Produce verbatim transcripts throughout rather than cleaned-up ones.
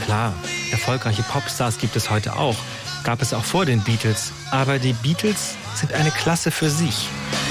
Klar, erfolgreiche Popstars gibt es heute auch. Gab es auch vor den Beatles. Aber die Beatles sind eine Klasse für sich.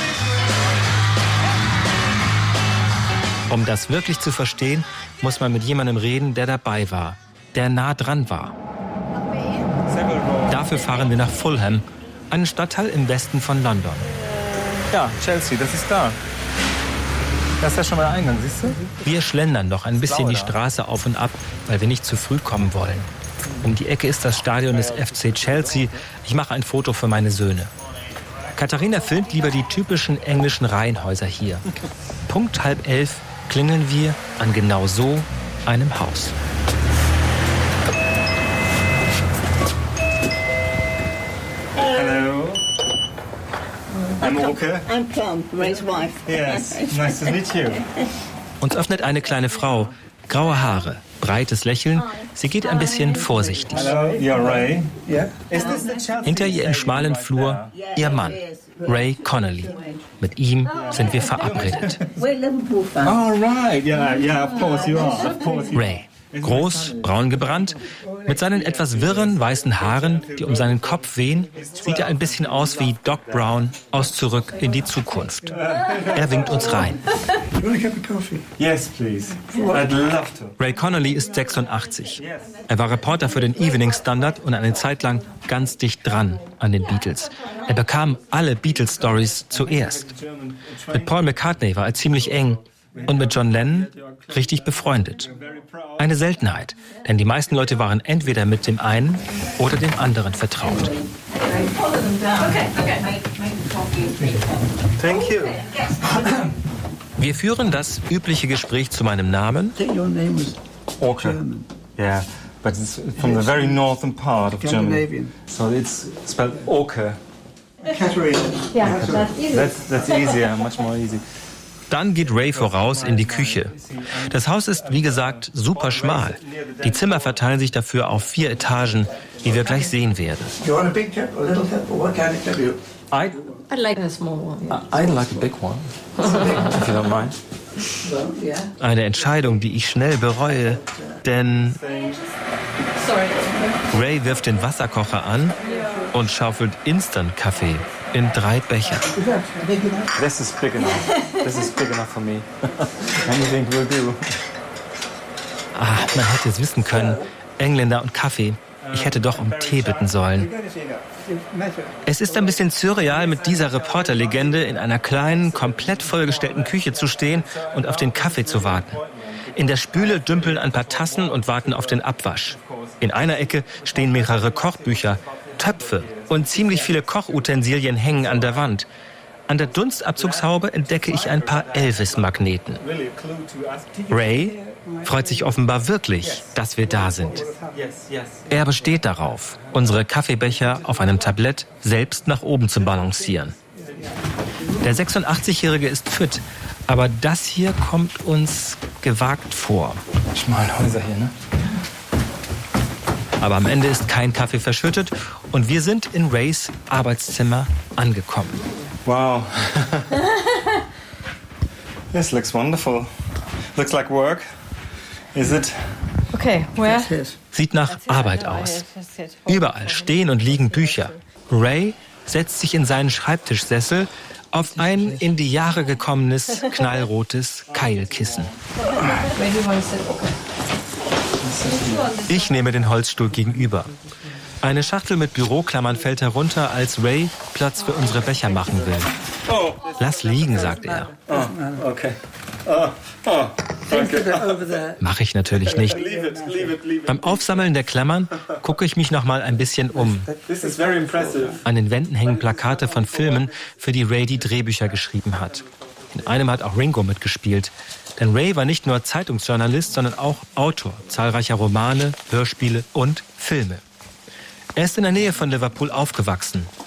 Um das wirklich zu verstehen, muss man mit jemandem reden, der dabei war, der nah dran war. Dafür fahren wir nach Fulham, einen Stadtteil im Westen von London. Ja, Chelsea, das ist da. Das ist ja schon mal der Eingang, siehst du? Wir schlendern noch ein bisschen die Straße auf und ab, weil wir nicht zu früh kommen wollen. Um die Ecke ist das Stadion des F C Chelsea. Ich mache ein Foto für meine Söhne. Katharina filmt lieber die typischen englischen Reihenhäuser hier. Punkt halb elf klingeln wir an genau so einem Haus. Hello. I'm Oke. I'm Plum, Ray's wife. Yes, nice to meet you. Uns öffnet eine kleine Frau, graue Haare, breites Lächeln. Sie geht ein bisschen vorsichtig. Hello, you're Ray. Yeah. Hinter ihr im schmalen Flur ihr Mann, Ray Connolly. Mit ihm sind wir verabredet. We're Liverpool fans. Oh, right. Yeah, yeah, of course you are. Of course you are. Ray, groß, braun gebrannt, mit seinen etwas wirren weißen Haaren, die um seinen Kopf wehen, sieht er ein bisschen aus wie Doc Brown aus Zurück in die Zukunft. Er winkt uns rein. Yes, please. I'd love to. Ray Connolly ist sechsundachtzig. Er war Reporter für den Evening Standard und eine Zeit lang ganz dicht dran an den Beatles. Er bekam alle Beatles-Stories zuerst. Mit Paul McCartney war er ziemlich eng und mit John Lennon richtig befreundet. Eine Seltenheit, denn die meisten Leute waren entweder mit dem einen oder dem anderen vertraut. Thank you. Wir führen das übliche Gespräch zu meinem Namen. Your name was Oke. German. Yeah, but it's from the very northern part of Germany. Scandinavian. So it's spelled Oke. Katharina. Yeah, that's easy. That's, that's easier, much more easy. Dann geht Ray voraus in die Küche. Das Haus ist, wie gesagt, super schmal. Die Zimmer verteilen sich dafür auf vier Etagen, wie wir gleich sehen werden. Do you want a big cup or a little cup? Or what kind of cup you? I, I'd like a small one. Yeah. I'd like a big one, if you don't mind. Well, yeah. Eine Entscheidung, die ich schnell bereue, denn Sorry. Ray wirft den Wasserkocher an und schaufelt Instant-Kaffee in drei Becher. Is that big enough? This is big enough. This is big enough for me. Anything will do. Ah, man hätte es wissen können. Engländer und Kaffee. Ich hätte doch um Tee bitten sollen. Es ist ein bisschen surreal, mit dieser Reporterlegende in einer kleinen, komplett vollgestellten Küche zu stehen und auf den Kaffee zu warten. In der Spüle dümpeln ein paar Tassen und warten auf den Abwasch. In einer Ecke stehen mehrere Kochbücher, Töpfe und ziemlich viele Kochutensilien hängen an der Wand. An der Dunstabzugshaube entdecke ich ein paar Elvis-Magneten. Ray freut sich offenbar wirklich, dass wir da sind. Er besteht darauf, unsere Kaffeebecher auf einem Tablett selbst nach oben zu balancieren. Der sechsundachtzigjährige ist fit, aber das hier kommt uns gewagt vor. Schmale Häuser hier, ne? Aber am Ende ist kein Kaffee verschüttet und wir sind in Rays Arbeitszimmer angekommen. Wow. This looks wonderful. Looks like work. Is it? Okay, where? That's it. Sieht nach Arbeit aus. Überall stehen und liegen Bücher. Ray setzt sich in seinen Schreibtischsessel auf ein in die Jahre gekommenes, knallrotes Keilkissen. Where do you want to sit? Okay. Ich nehme den Holzstuhl gegenüber. Eine Schachtel mit Büroklammern fällt herunter, als Ray Platz für unsere Becher machen will. Lass liegen, sagt er. Oh, okay. Oh, oh, danke. Over there. Mache ich natürlich nicht. Leave it, leave it, leave it. Beim Aufsammeln der Klammern gucke ich mich noch mal ein bisschen um. This is very impressive. An den Wänden hängen Plakate von Filmen, für die Ray die Drehbücher geschrieben hat. In einem hat auch Ringo mitgespielt. Denn Ray war nicht nur Zeitungsjournalist, sondern auch Autor zahlreicher Romane, Hörspiele und Filme. Er ist in der Nähe von Liverpool aufgewachsen.